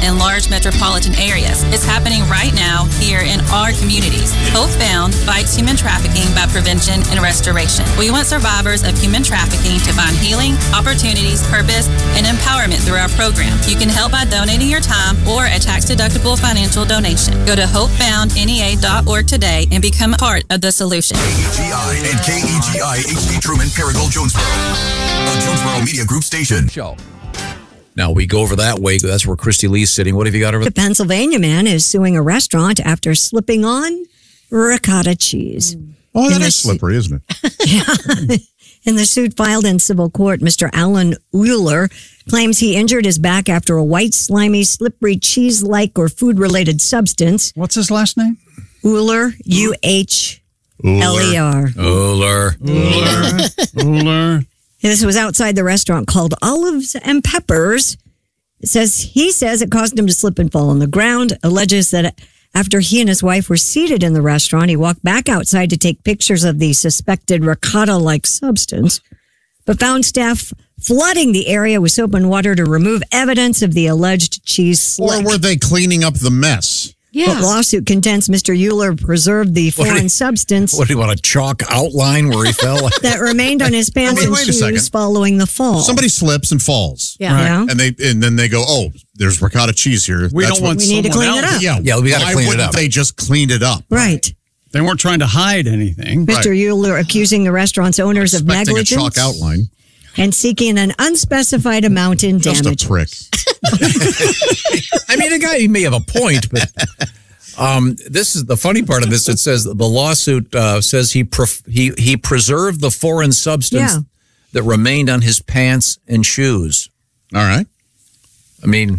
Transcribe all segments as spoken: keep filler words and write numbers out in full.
in large metropolitan areas. It's happening right now here in our communities. Hope Found fights human trafficking by prevention and restoration. We want survivors of human trafficking to find healing, opportunities, purpose, and empowerment through our program. You can help by donating your time or a tax-deductible financial donation. Go to hope found N E A dot org today and become part of the solution. K E G I and K E G I H D Truman, Paragould, Jonesboro. A Jonesboro Media Group station. Show. Now we go over that way. That's where Christy Lee's sitting. What have you got over there? The Pennsylvania man is suing a restaurant after slipping on ricotta cheese. Oh, that In is the- slippery, isn't it? Yeah. In the suit filed in civil court, Mister Alan Euler claims he injured his back after a white, slimy, slippery cheese-like or food-related substance. What's his last name? Euler, U H L E R. Euler. Euler. Euler. This was outside the restaurant called Olives and Peppers. It says he says it caused him to slip and fall on the ground. Alleges that after he and his wife were seated in the restaurant, he walked back outside to take pictures of the suspected ricotta-like substance, but found staff flooding the area with soap and water to remove evidence of the alleged cheese slick. Or were they cleaning up the mess? The lawsuit contends Mister Euler preserved the What foreign do you- substance What do you want, a chalk outline where he fell? that remained on his pants Wait, and wait a shoes second. following the fall. Somebody slips and falls. Yeah. Yeah. And they and then they go, oh, there's ricotta cheese here. We That's don't want We need to someone clean it else. up. Yeah, Yeah, we gotta why clean it wouldn't up. they just cleaned it up? Right. They weren't trying to hide anything. Mister Euler accusing the restaurant's owners of Expecting a negligence chalk outline. and seeking an unspecified amount in Just damage. a prick. I mean, the guy, he may have a point, but um, this is the funny part of this. It says the lawsuit uh, says he pref- he he preserved the foreign substance Yeah. that remained on his pants and shoes. All right. I mean,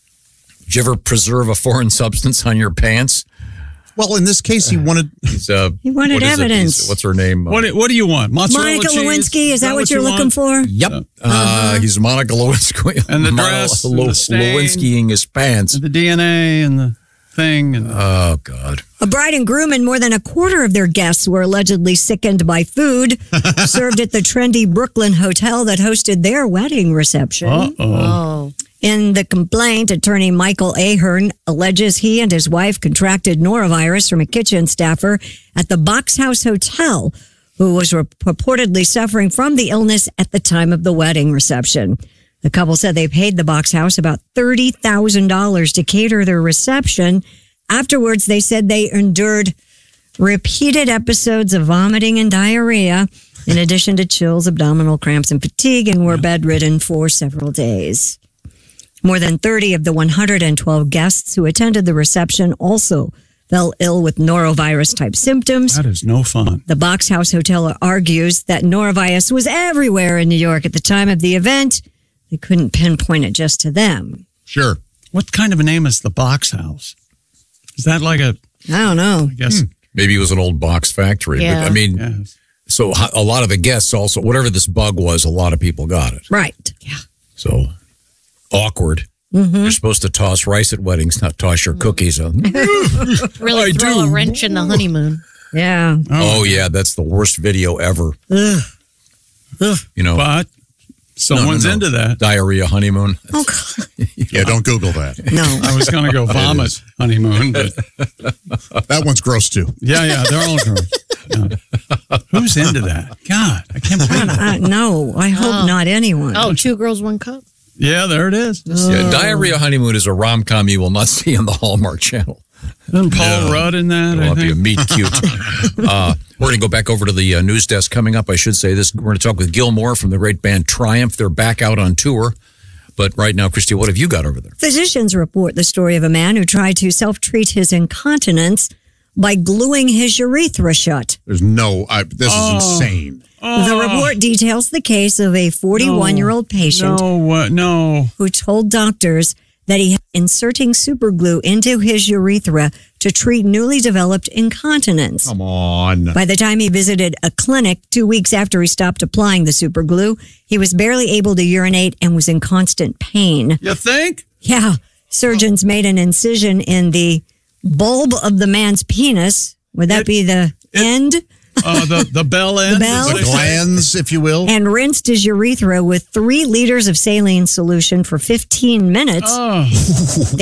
did you ever preserve a foreign substance on your pants? Well, in this case, he wanted. He's, uh, He wanted what is it? evidence. He's- what's her name? What, do- what do you want? Mozzarella Monica cheese? Lewinsky, is that what you're you looking want? for? Yep. Uh, he's Monica Lewinsky. And the Monica dress, and Lew- the stain. Lewinskying his pants. And the D N A and the thing. And Oh, God. A bride and groom and more than a quarter of their guests were allegedly sickened by food served at the trendy Brooklyn hotel that hosted their wedding reception. Uh-oh. In the complaint, attorney Michael Ahern alleges he and his wife contracted norovirus from a kitchen staffer at the Box House Hotel, who was re- purportedly suffering from the illness at the time of the wedding reception. The couple said they paid the Box House about thirty thousand dollars to cater their reception. Afterwards, they said they endured repeated episodes of vomiting and diarrhea, in addition to chills, abdominal cramps, and fatigue, and were bedridden for several days. More than thirty of the one hundred twelve guests who attended the reception also fell ill with norovirus-type symptoms. That is no fun. The Box House Hotel argues that norovirus was everywhere in New York at the time of the event. They couldn't pinpoint it just to them. Sure. What kind of a name is the Box House? Is that like a, I don't know. I guess, Maybe it was an old box factory. Yeah. But, I mean, yeah. so ho- a lot of the guests also, whatever this bug was, a lot of people got it. Right. Yeah. So awkward. Mm-hmm. You're supposed to toss rice at weddings, not toss your cookies. On. Really I throw do. a wrench in the honeymoon. Yeah. Oh, yeah, that's the worst video ever. Ugh. Ugh. You know, But someone's no, no. into that. diarrhea honeymoon. Oh, God. Yeah, don't Google that. No. I was going to go vomit honeymoon, but That one's gross, too. yeah, yeah, they're all gross. Yeah. Who's into that? God, I can't believe it. Uh, no, I hope Oh. not anyone. Oh, two girls, one cup. Yeah, there it is. Yeah, diarrhea honeymoon is a rom-com you will not see on the Hallmark Channel. And Paul Rudd in that, It'll I not be a think. meet cute. uh, we're going to go back over to the uh, news desk. Coming up, I should say this. We're going to talk with Gil Moore from the great band Triumph. They're back out on tour. But right now, Christy, what have you got over there? Physicians report the story of a man who tried to self-treat his incontinence by gluing his urethra shut. There's no, I, this Oh. is insane. The report details the case of a forty-one-year-old patient No, what? No. who told doctors that he had inserting superglue into his urethra to treat newly developed incontinence. Come on. By the time he visited a clinic two weeks after he stopped applying the superglue, he was barely able to urinate and was in constant pain. You think? Yeah, surgeons made an incision in the bulb of the man's penis. Would that It- be the end? Uh, the, the bell end? bell? is what it says? Glands, if you will. And rinsed his urethra with three liters of saline solution for fifteen minutes. Oh.